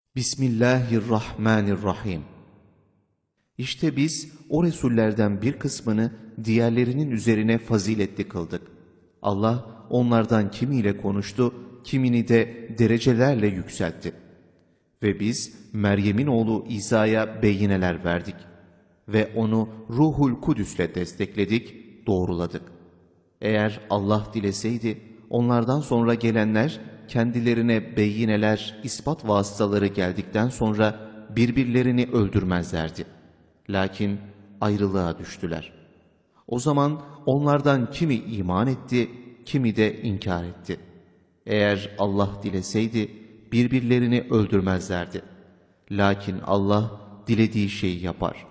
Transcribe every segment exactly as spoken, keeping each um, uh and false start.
Bismillahirrahmanirrahim. İşte biz o Resullerden bir kısmını diğerlerinin üzerine faziletli kıldık. Allah onlardan kimiyle konuştu, kimini de derecelerle yükseltti. Ve biz Meryem'in oğlu İsa'ya beyineler verdik. Ve onu Ruhul Kudüs'le destekledik, doğruladık. Eğer Allah dileseydi, onlardan sonra gelenler, kendilerine beyineler, ispat vasıtaları geldikten sonra birbirlerini öldürmezlerdi. Lakin ayrılığa düştüler. O zaman onlardan kimi iman etti, kimi de inkar etti. Eğer Allah dileseydi birbirlerini öldürmezlerdi. Lakin Allah dilediği şeyi yapar.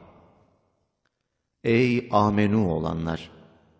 Ey amenu olanlar!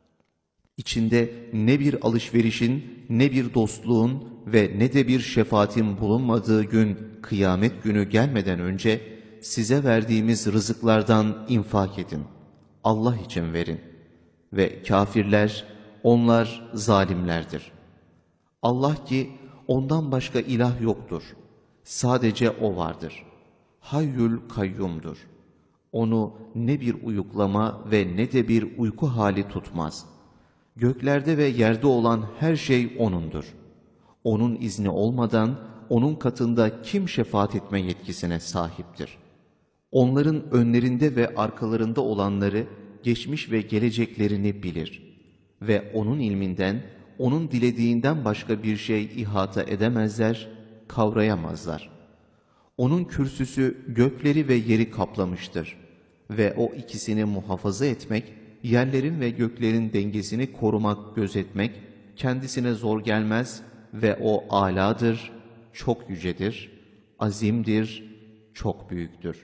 İçinde ne bir alışverişin, ne bir dostluğun ve ne de bir şefaatin bulunmadığı gün, kıyamet günü gelmeden önce size verdiğimiz rızıklardan infak edin. Allah için verin. Ve kafirler, onlar zalimlerdir. Allah ki ondan başka ilah yoktur. Sadece O vardır. Hayyül kayyumdur. Onu ne bir uyuklama ve ne de bir uyku hali tutmaz. Göklerde ve yerde olan her şey O'nundur. O'nun izni olmadan O'nun katında kim şefaat etme yetkisine sahiptir? Onların önlerinde ve arkalarında olanları, geçmiş ve geleceklerini bilir. Ve O'nun ilminden, O'nun dilediğinden başka bir şey ihata edemezler, kavrayamazlar. O'nun kürsüsü gökleri ve yeri kaplamıştır. Ve O ikisini muhafaza etmek, yerlerin ve göklerin dengesini korumak, gözetmek kendisine zor gelmez ve O âlâdır, çok yücedir, azimdir, çok büyüktür.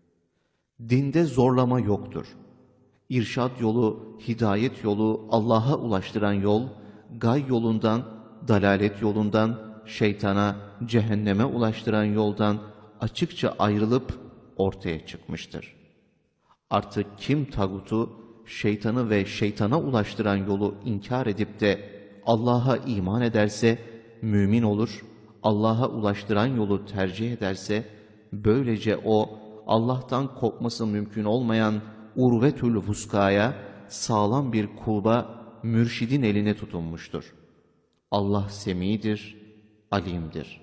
Dinde zorlama yoktur. İrşad yolu, hidayet yolu, Allah'a ulaştıran yol, gay yolundan, dalalet yolundan, şeytana, cehenneme ulaştıran yoldan açıkça ayrılıp ortaya çıkmıştır. Artık kim tağutu, şeytanı ve şeytana ulaştıran yolu inkar edip de Allah'a iman ederse mümin olur, Allah'a ulaştıran yolu tercih ederse böylece o Allah'tan kopması mümkün olmayan urvetül vuskaya, sağlam bir kulba, mürşidin eline tutunmuştur. Allah semidir, alimdir.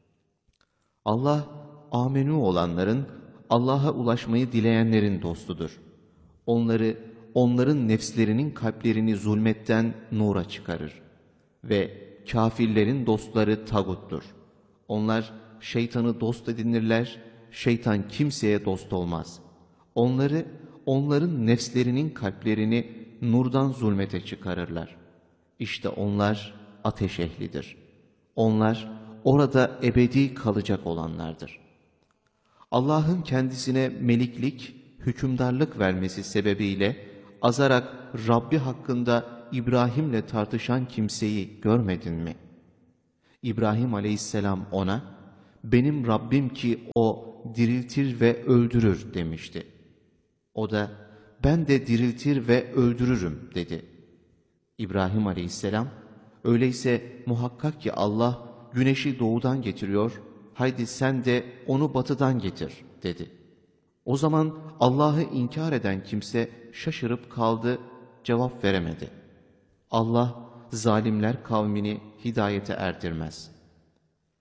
Allah amenü olanların, Allah'a ulaşmayı dileyenlerin dostudur. Onları, onların nefslerinin kalplerini zulmetten nura çıkarır. Ve kafirlerin dostları tağuttur. Onlar şeytanı dost edinirler, şeytan kimseye dost olmaz. Onları, onların nefslerinin kalplerini nurdan zulmete çıkarırlar. İşte onlar ateş ehlidir. Onlar orada ebedi kalacak olanlardır. Allah'ın kendisine meliklik, hükümdarlık vermesi sebebiyle azarak Rabbi hakkında İbrahim'le tartışan kimseyi görmedin mi? İbrahim aleyhisselam ona, benim Rabbim ki O diriltir ve öldürür demişti. O da, ben de diriltir ve öldürürüm dedi. İbrahim aleyhisselam, öyleyse muhakkak ki Allah güneşi doğudan getiriyor, haydi sen de onu batıdan getir dedi. O zaman Allah'ı inkar eden kimse şaşırıp kaldı, cevap veremedi. Allah zalimler kavmini hidayete erdirmez.